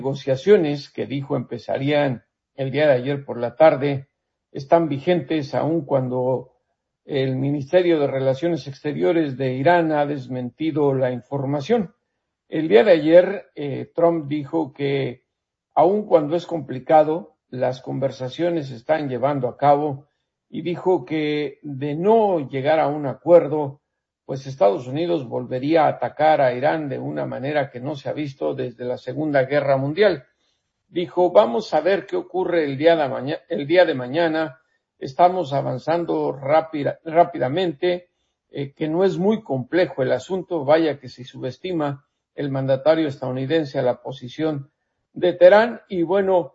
negociaciones que dijo empezarían el día de ayer por la tarde están vigentes aun cuando el Ministerio de Relaciones Exteriores de Irán ha desmentido la información. El día de ayer Trump dijo que aun cuando es complicado, las conversaciones se están llevando a cabo y dijo que de no llegar a un acuerdo, pues Estados Unidos volvería a atacar a Irán de una manera que no se ha visto desde la Segunda Guerra Mundial. Dijo, vamos a ver qué ocurre el día de mañana, estamos avanzando rápidamente, que no es muy complejo el asunto, vaya que se subestima el mandatario estadounidense a la posición de Teherán, y bueno,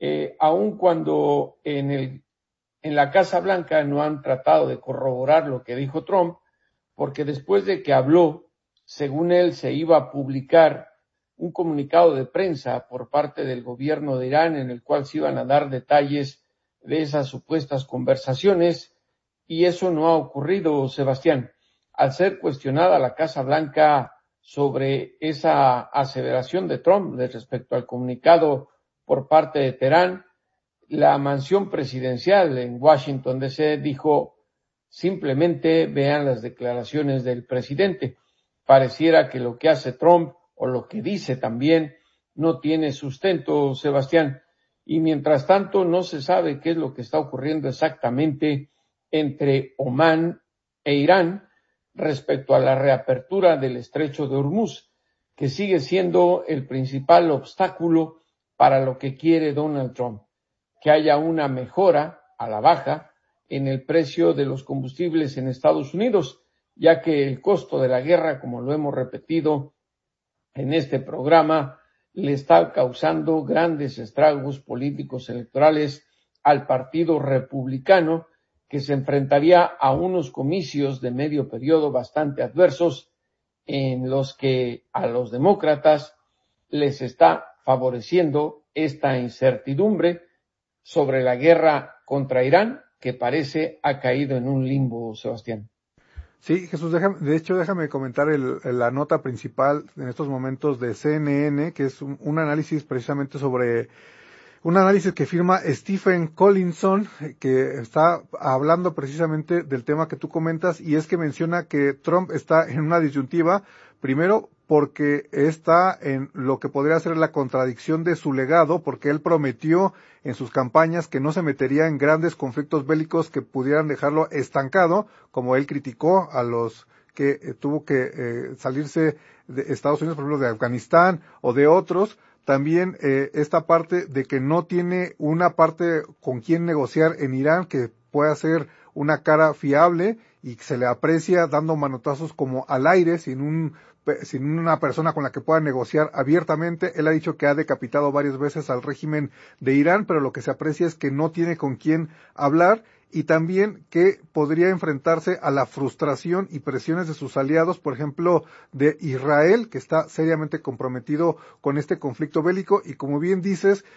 aun cuando en la Casa Blanca no han tratado de corroborar lo que dijo Trump, porque después de que habló, según él, se iba a publicar un comunicado de prensa por parte del gobierno de Irán en el cual se iban a dar detalles de esas supuestas conversaciones, y eso no ha ocurrido, Sebastián. Al ser cuestionada la Casa Blanca sobre esa aseveración de Trump respecto al comunicado por parte de Teherán, la mansión presidencial en Washington D.C. dijo, simplemente vean las declaraciones del presidente. Pareciera que lo que hace Trump o lo que dice también no tiene sustento, Sebastián. Y mientras tanto no se sabe qué es lo que está ocurriendo exactamente entre Omán e Irán respecto a la reapertura del estrecho de Hormuz, que sigue siendo el principal obstáculo para lo que quiere Donald Trump, que haya una mejora a la baja en el precio de los combustibles en Estados Unidos, ya que el costo de la guerra, como lo hemos repetido en este programa, le está causando grandes estragos políticos electorales al Partido Republicano, que se enfrentaría a unos comicios de medio periodo bastante adversos, en los que a los demócratas les está favoreciendo esta incertidumbre sobre la guerra contra Irán, que parece ha caído en un limbo, Sebastián. Sí, Jesús, déjame comentar la nota principal en estos momentos de CNN, que es un análisis precisamente sobre un análisis que firma Stephen Collinson, que está hablando precisamente del tema que tú comentas, y es que menciona que Trump está en una disyuntiva, primero porque está en lo que podría ser la contradicción de su legado, porque él prometió en sus campañas que no se metería en grandes conflictos bélicos que pudieran dejarlo estancado, como él criticó a los que tuvo que salirse de Estados Unidos, por ejemplo, de Afganistán o de otros. También esta parte de que no tiene una parte con quien negociar en Irán que pueda ser una cara fiable y que se le aprecia dando manotazos como al aire sin una persona con la que pueda negociar abiertamente. Él ha dicho que ha decapitado varias veces al régimen de Irán, pero lo que se aprecia es que no tiene con quién hablar, y también que podría enfrentarse a la frustración y presiones de sus aliados, por ejemplo, de Israel, que está seriamente comprometido con este conflicto bélico, y como bien dices,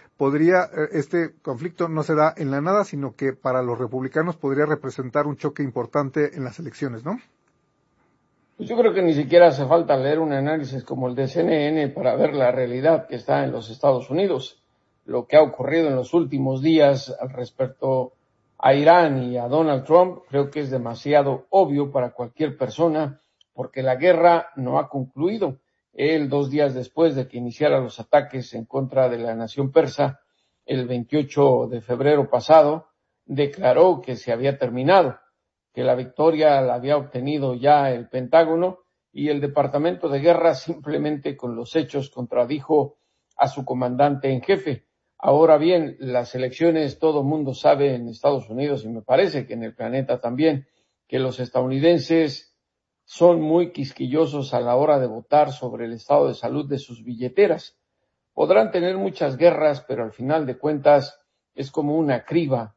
este conflicto no se da en la nada, sino que para los republicanos podría representar un choque importante en las elecciones, ¿no? Pues yo creo que ni siquiera hace falta leer un análisis como el de CNN para ver la realidad que está en los Estados Unidos. Lo que ha ocurrido en los últimos días al respecto a Irán y a Donald Trump creo que es demasiado obvio para cualquier persona, porque la guerra no ha concluido. Él, 2 días después de que iniciara los ataques en contra de la nación persa, el 28 de febrero pasado, declaró que se había terminado, que la victoria la había obtenido ya el Pentágono, y el Departamento de Guerra simplemente con los hechos contradijo a su comandante en jefe. Ahora bien, las elecciones, todo mundo sabe en Estados Unidos, y me parece que en el planeta también, que los estadounidenses son muy quisquillosos a la hora de votar sobre el estado de salud de sus billeteras. Podrán tener muchas guerras, pero al final de cuentas es como una criba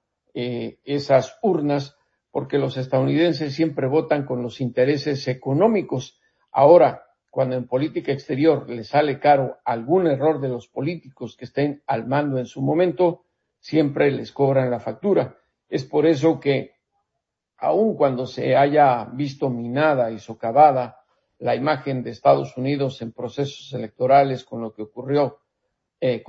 esas urnas, porque los estadounidenses siempre votan con los intereses económicos. Ahora, cuando en política exterior les sale caro algún error de los políticos que estén al mando en su momento, siempre les cobran la factura. Es por eso que, aun cuando se haya visto minada y socavada la imagen de Estados Unidos en procesos electorales con lo que ocurrió